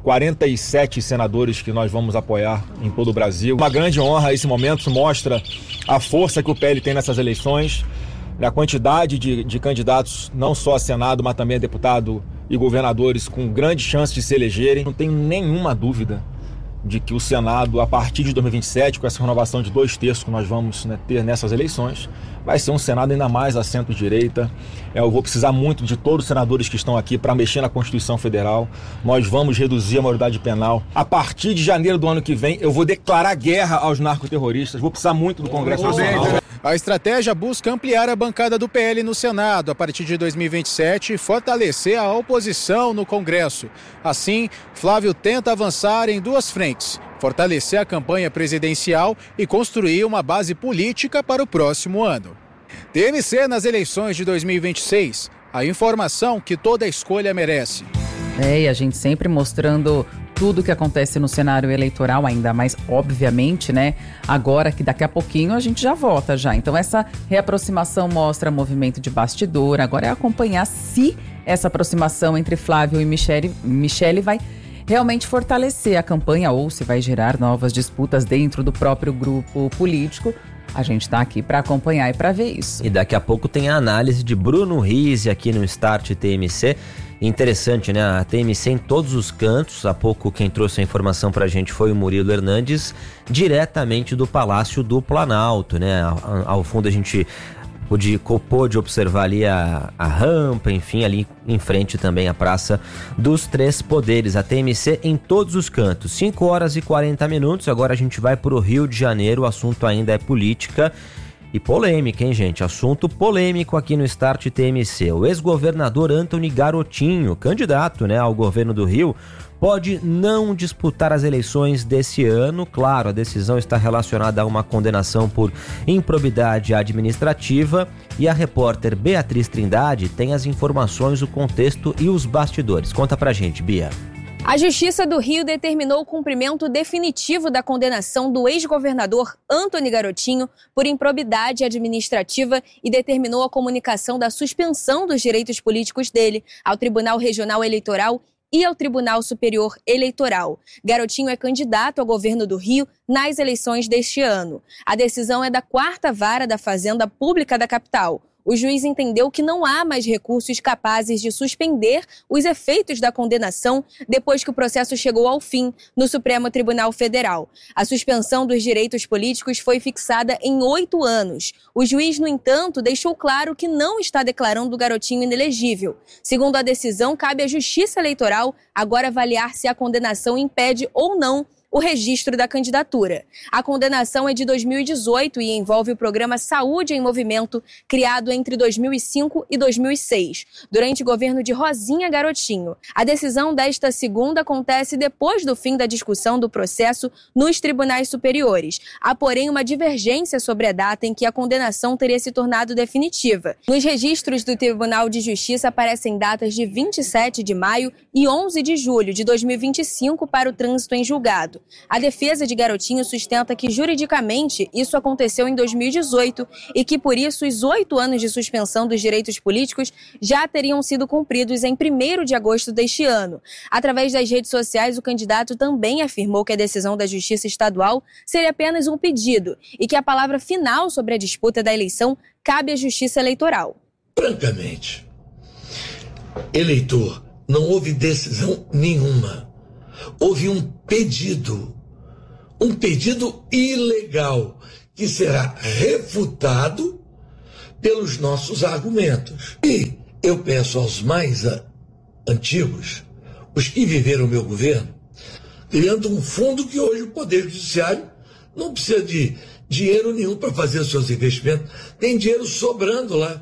47 senadores que nós vamos apoiar em todo o Brasil. Uma grande honra, esse momento mostra a força que o PL tem nessas eleições. A quantidade de candidatos, não só a Senado, mas também a deputado e governadores com grande chance de se elegerem. Não tenho nenhuma dúvida de que o Senado, a partir de 2027, com essa renovação de 2/3 que nós vamos ter nessas eleições, vai ser um Senado ainda mais à centro-direita. Eu vou precisar muito de todos os senadores que estão aqui para mexer na Constituição Federal. Nós vamos reduzir a maioridade penal. A partir de janeiro do ano que vem, eu vou declarar guerra aos narcoterroristas. Vou precisar muito do Congresso Nacional. A estratégia busca ampliar a bancada do PL no Senado a partir de 2027 e fortalecer a oposição no Congresso. Assim, Flávio tenta avançar em 2 frentes: fortalecer a campanha presidencial e construir uma base política para o próximo ano. TMC nas eleições de 2026. A informação que toda escolha merece. E a gente sempre mostrando tudo que acontece no cenário eleitoral, ainda mais, obviamente, né? Agora que daqui a pouquinho a gente já vota já. Então essa reaproximação mostra movimento de bastidor. Agora é acompanhar se essa aproximação entre Flávio e Michele vai realmente fortalecer a campanha ou se vai gerar novas disputas dentro do próprio grupo político. A gente está aqui para acompanhar e para ver isso. E daqui a pouco tem a análise de Bruno Rizzi aqui no Start TMC. Interessante, né? A TMC em todos os cantos. Há pouco quem trouxe a informação pra gente foi o Murilo Hernandes, diretamente do Palácio do Planalto, né? Ao fundo a gente pôde observar ali a rampa, enfim, ali em frente também a Praça dos Três Poderes. A TMC em todos os cantos. 5h40. Agora a gente vai pro Rio de Janeiro. O assunto ainda é política. E polêmica, hein, gente? Assunto polêmico aqui no Start TMC. O ex-governador Antony Garotinho, candidato, né, ao governo do Rio, pode não disputar as eleições desse ano. Claro, a decisão está relacionada a uma condenação por improbidade administrativa. E a repórter Beatriz Trindade tem as informações, o contexto e os bastidores. Conta pra gente, Bia. A Justiça do Rio determinou o cumprimento definitivo da condenação do ex-governador Antony Garotinho por improbidade administrativa e determinou a comunicação da suspensão dos direitos políticos dele ao Tribunal Regional Eleitoral e ao Tribunal Superior Eleitoral. Garotinho é candidato ao governo do Rio nas eleições deste ano. A decisão é da 4ª Vara da Fazenda Pública da capital. O juiz entendeu que não há mais recursos capazes de suspender os efeitos da condenação depois que o processo chegou ao fim no Supremo Tribunal Federal. A suspensão dos direitos políticos foi fixada em 8 anos. O juiz, no entanto, deixou claro que não está declarando o Garotinho inelegível. Segundo a decisão, cabe à Justiça Eleitoral agora avaliar se a condenação impede ou não o registro da candidatura. A condenação é de 2018 e envolve o programa Saúde em Movimento, criado entre 2005 e 2006, durante o governo de Rosinha Garotinho. A decisão desta segunda acontece depois do fim da discussão do processo nos tribunais superiores. Há, porém, uma divergência sobre a data em que a condenação teria se tornado definitiva. Nos registros do Tribunal de Justiça aparecem datas de 27 de maio e 11 de julho de 2025 para o trânsito em julgado. A defesa de Garotinho sustenta que, juridicamente, isso aconteceu em 2018 e que, por isso, os 8 anos de suspensão dos direitos políticos já teriam sido cumpridos em 1º de agosto deste ano. Através das redes sociais, o candidato também afirmou que a decisão da Justiça Estadual seria apenas um pedido e que a palavra final sobre a disputa da eleição cabe à Justiça Eleitoral. Francamente, eleitor, não houve decisão nenhuma. Houve um pedido ilegal que será refutado pelos nossos argumentos. E eu peço aos mais antigos, os que viveram o meu governo, criando um fundo que hoje o Poder Judiciário não precisa de dinheiro nenhum para fazer os seus investimentos, tem dinheiro sobrando lá.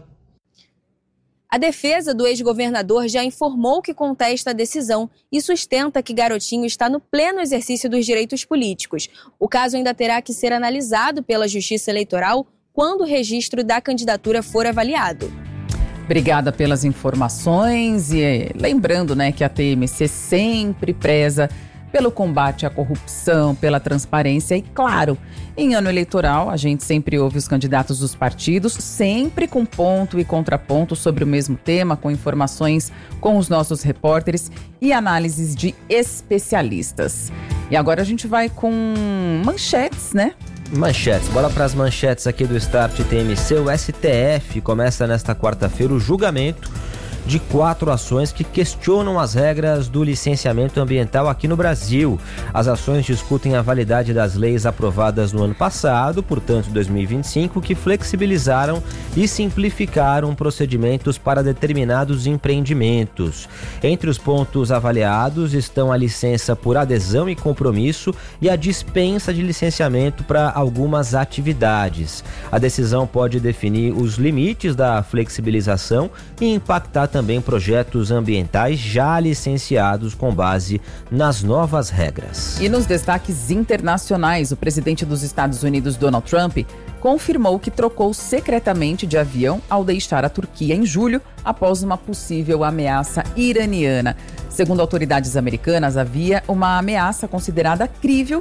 A defesa do ex-governador já informou que contesta a decisão e sustenta que Garotinho está no pleno exercício dos direitos políticos. O caso ainda terá que ser analisado pela Justiça Eleitoral quando o registro da candidatura for avaliado. Obrigada pelas informações e lembrando, né, que a TMC sempre preza pelo combate à corrupção, pela transparência e, claro, em ano eleitoral a gente sempre ouve os candidatos dos partidos, sempre com ponto e contraponto sobre o mesmo tema, com informações com os nossos repórteres e análises de especialistas. E agora a gente vai com manchetes, né? Manchetes, bora para as manchetes aqui do Start TMC. O STF começa nesta quarta-feira o julgamento de 4 ações que questionam as regras do licenciamento ambiental aqui no Brasil. As ações discutem a validade das leis aprovadas no ano passado, portanto 2025, que flexibilizaram e simplificaram procedimentos para determinados empreendimentos. Entre os pontos avaliados estão a licença por adesão e compromisso e a dispensa de licenciamento para algumas atividades. A decisão pode definir os limites da flexibilização e impactar também projetos ambientais já licenciados com base nas novas regras. E nos destaques internacionais, o presidente dos Estados Unidos, Donald Trump, confirmou que trocou secretamente de avião ao deixar a Turquia em julho, após uma possível ameaça iraniana. Segundo autoridades americanas, havia uma ameaça considerada crível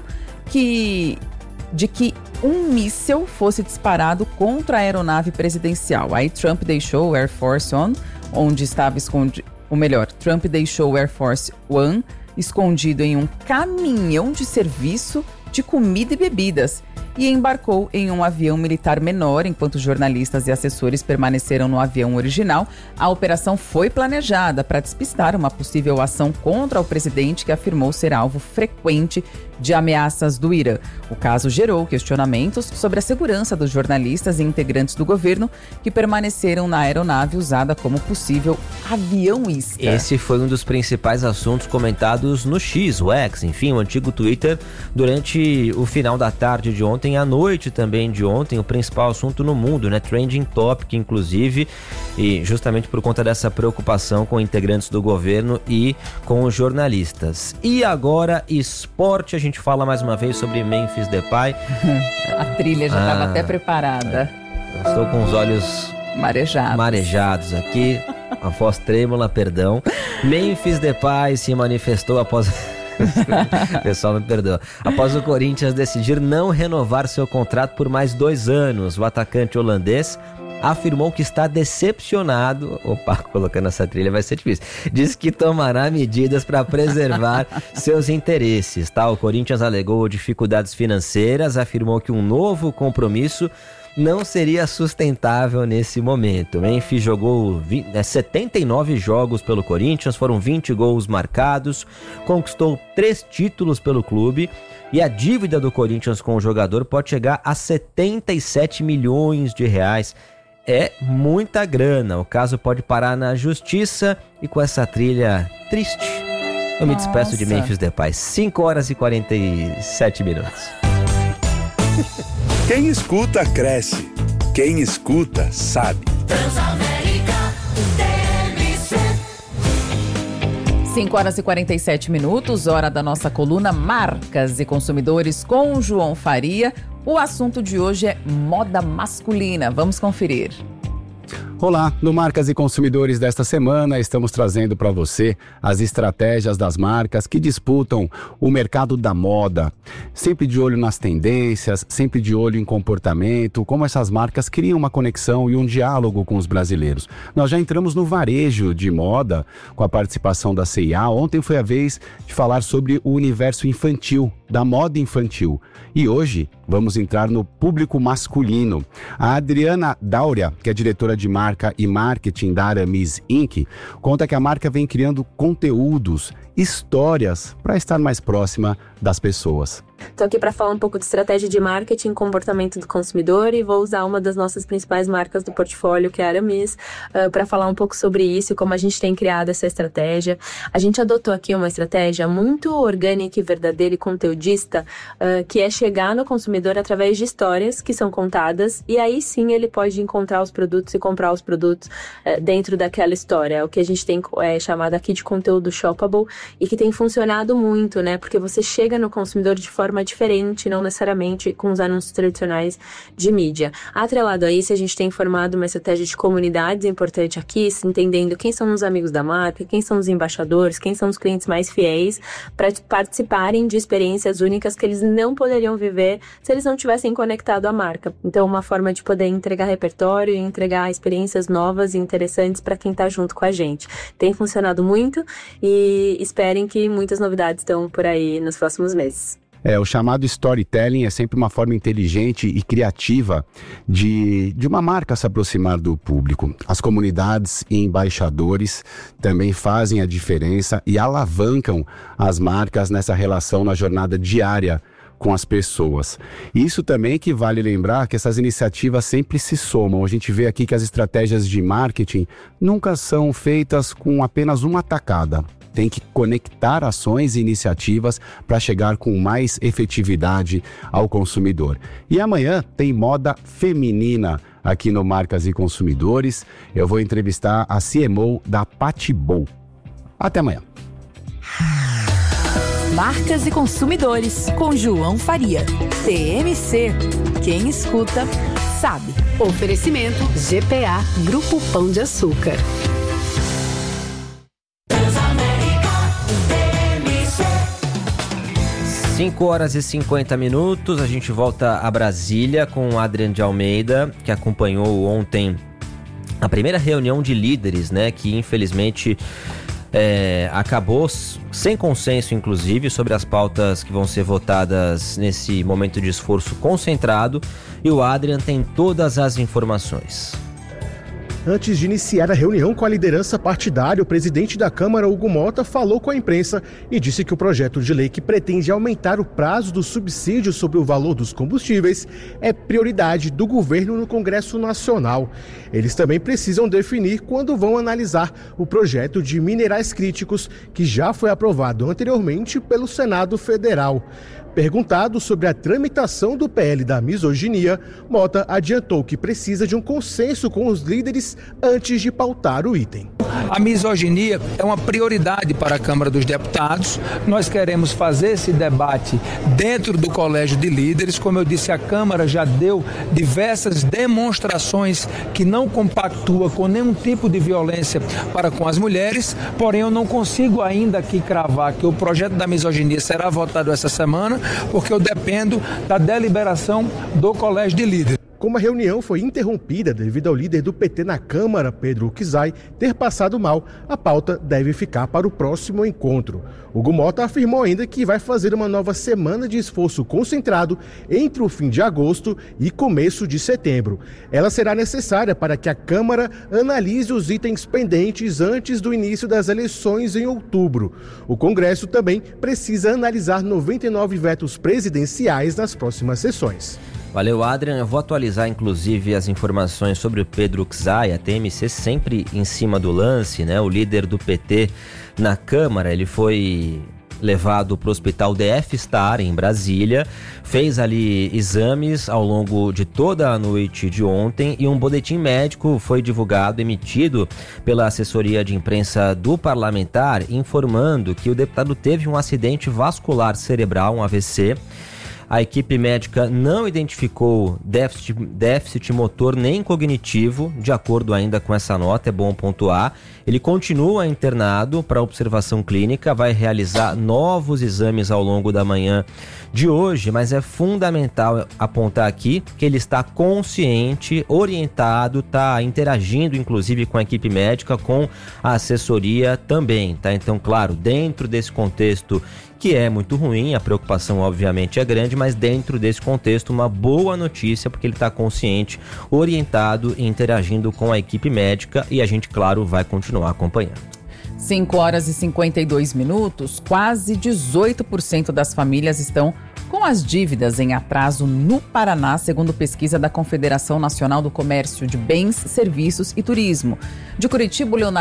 de que um míssil fosse disparado contra a aeronave presidencial. Aí Trump deixou o Air Force One, onde estava escondido, Trump deixou o Air Force One escondido em um caminhão de serviço de comida e bebidas e embarcou em um avião militar menor, enquanto jornalistas e assessores permaneceram no avião original. A operação foi planejada para despistar uma possível ação contra o presidente, que afirmou ser alvo frequente de ameaças do Irã. O caso gerou questionamentos sobre a segurança dos jornalistas e integrantes do governo que permaneceram na aeronave usada como possível avião isca. Esse foi um dos principais assuntos comentados no X, o X, enfim, o antigo Twitter, durante durante o final da tarde de ontem, à noite também de ontem, o principal assunto no mundo, né? Trending topic, inclusive, e justamente por conta dessa preocupação com integrantes do governo e com os jornalistas. E agora, esporte, a gente fala mais uma vez sobre Memphis Depay. A trilha já estava até preparada. Estou com os olhos marejados aqui, a voz trêmula, perdão. Memphis Depay se manifestou após... Pessoal, me perdoa. Após o Corinthians decidir não renovar seu contrato por mais 2 anos, o atacante holandês afirmou que está decepcionado. Opa, colocando essa trilha vai ser difícil. Diz que tomará medidas para preservar seus interesses. Tá? O Corinthians alegou dificuldades financeiras, afirmou que um novo compromisso não seria sustentável nesse momento. Memphis jogou 79 jogos pelo Corinthians, foram 20 gols marcados, conquistou 3 títulos pelo clube e a dívida do Corinthians com o jogador pode chegar a 77 milhões de reais. É muita grana. O caso pode parar na justiça e com essa trilha triste, eu me despeço de Memphis Depay. 5h47. Quem escuta, cresce. Quem escuta, sabe. Transamérica TMC. 5h47, hora da nossa coluna Marcas e Consumidores com o João Faria. O assunto de hoje é moda masculina. Vamos conferir. Olá, no Marcas e Consumidores desta semana estamos trazendo para você as estratégias das marcas que disputam o mercado da moda. Sempre de olho nas tendências, sempre de olho em comportamento, como essas marcas criam uma conexão e um diálogo com os brasileiros. Nós já entramos no varejo de moda com a participação da C&A. Ontem foi a vez de falar sobre o universo infantil, da moda infantil. E hoje vamos entrar no público masculino. A Adriana Dáurea, que é diretora de marca e marketing da Aramis Inc., conta que a marca vem criando conteúdos, histórias para estar mais próxima das pessoas. Estou aqui para falar um pouco de estratégia de marketing e comportamento do consumidor e vou usar uma das nossas principais marcas do portfólio, que é a Aramis, para falar um pouco sobre isso e como a gente tem criado essa estratégia. A gente adotou aqui uma estratégia muito orgânica e verdadeira e conteudista, que é chegar no consumidor através de histórias que são contadas e aí sim ele pode encontrar os produtos e comprar os produtos dentro daquela história. O que a gente tem chamado aqui de conteúdo shoppable e que tem funcionado muito, né? Porque você chega no consumidor de forma diferente, não necessariamente com os anúncios tradicionais de mídia. Atrelado a isso, a gente tem formado uma estratégia de comunidades importante aqui, entendendo quem são os amigos da marca, quem são os embaixadores, quem são os clientes mais fiéis, para participarem de experiências únicas que eles não poderiam viver se eles não tivessem conectado à marca. Então, uma forma de poder entregar repertório e entregar experiências novas e interessantes para quem está junto com a gente. Tem funcionado muito e esperem que muitas novidades estão por aí nos próximos meses. O chamado storytelling é sempre uma forma inteligente e criativa de uma marca se aproximar do público. As comunidades e embaixadores também fazem a diferença e alavancam as marcas nessa relação na jornada diária com as pessoas. Isso também que vale lembrar que essas iniciativas sempre se somam. A gente vê aqui que as estratégias de marketing nunca são feitas com apenas uma tacada. Tem que conectar ações e iniciativas para chegar com mais efetividade ao consumidor. E amanhã tem moda feminina aqui no Marcas e Consumidores. Eu vou entrevistar a CMO da Patibou. Até amanhã. Marcas e Consumidores, com João Faria. TMC. Quem escuta, sabe. Oferecimento GPA Grupo Pão de Açúcar. 5h50, a gente volta a Brasília com o Adriano de Almeida, que acompanhou ontem a primeira reunião de líderes, né, que infelizmente acabou sem consenso, inclusive, sobre as pautas que vão ser votadas nesse momento de esforço concentrado, e o Adriano tem todas as informações. Antes de iniciar a reunião com a liderança partidária, o presidente da Câmara, Hugo Mota, falou com a imprensa e disse que o projeto de lei que pretende aumentar o prazo do subsídio sobre o valor dos combustíveis é prioridade do governo no Congresso Nacional. Eles também precisam definir quando vão analisar o projeto de minerais críticos, que já foi aprovado anteriormente pelo Senado Federal. Perguntado sobre a tramitação do PL da misoginia, Mota adiantou que precisa de um consenso com os líderes antes de pautar o item. A misoginia é uma prioridade para a Câmara dos Deputados. Nós queremos fazer esse debate dentro do Colégio de Líderes. Como eu disse, a Câmara já deu diversas demonstrações que não compactua com nenhum tipo de violência para com as mulheres. Porém, eu não consigo ainda aqui cravar que o projeto da misoginia será votado essa semana, porque eu dependo da deliberação do Colégio de Líderes. Como a reunião foi interrompida devido ao líder do PT na Câmara, Pedro Uczai, ter passado mal, a pauta deve ficar para o próximo encontro. Hugo Mota afirmou ainda que vai fazer uma nova semana de esforço concentrado entre o fim de agosto e começo de setembro. Ela será necessária para que a Câmara analise os itens pendentes antes do início das eleições em outubro. O Congresso também precisa analisar 99 vetos presidenciais nas próximas sessões. Valeu, Adrian. Eu vou atualizar, inclusive, as informações sobre o Pedro Uczai, a TMC sempre em cima do lance, né? O líder do PT na Câmara, ele foi levado para o hospital DF Star, em Brasília, fez ali exames ao longo de toda a noite de ontem e um boletim médico foi divulgado, emitido pela assessoria de imprensa do parlamentar, informando que o deputado teve um acidente vascular cerebral, um AVC. A equipe médica não identificou déficit motor nem cognitivo, de acordo ainda com essa nota, é bom pontuar. Ele continua internado para observação clínica, vai realizar novos exames ao longo da manhã de hoje, mas é fundamental apontar aqui que ele está consciente, orientado, está interagindo inclusive com a equipe médica, com a assessoria também, tá? Então, claro, dentro desse contexto que é muito ruim, a preocupação obviamente é grande, mas dentro desse contexto uma boa notícia, porque ele está consciente, orientado e interagindo com a equipe médica e a gente, claro, vai continuar acompanhando. 5 horas e 52 minutos, quase 18% das famílias estão com as dívidas em atraso no Paraná, segundo pesquisa da Confederação Nacional do Comércio de Bens, Serviços e Turismo. De Curitiba, Leonardo